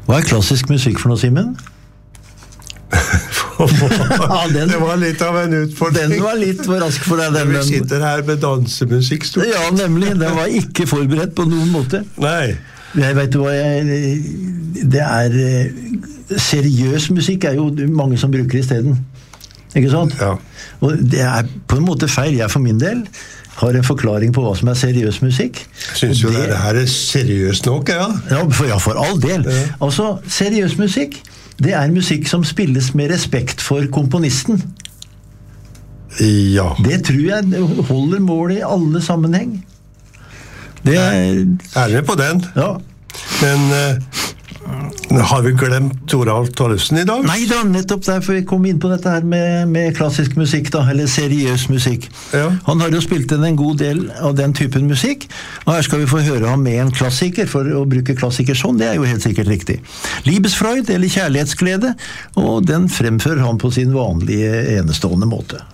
Hva klassisk musikk for noe, Simen? Det var litt av en utfordring. Den var litt for rask for deg. Vi sitter her med dansemusikk stort. Ja, nemlig. Den var ikke forberedt på noen måte. Nei. Jeg vet hva seriøs musikk jo mange som bruker i stedet. Ikke sant? Ja. Og det på en måte feil. Jeg for min del har en forklaring på hva som seriøs musikk. Jeg synes jo det her seriøst nok, ja. Ja, for all del. Ja. Altså, seriøs musikk, det musikk som spilles med respekt for komponisten. Ja. Det tror jeg holder mål i alle sammenheng. Det med på den. Ja. Men har vi glemt Toralf Tollefsen i dag? Nei da, nettopp derfor vi kom inn på dette her med klassisk musikk da, eller seriøs musikk. Ja. Han har jo spilt en god del av den typen musikk, og her skal vi få høre ham med en klassiker, for å bruke klassiker sånn, det jo helt sikkert riktig. Liebesfreude, eller kjærlighetsglede, og den fremfører han på sin vanlige enestående måte.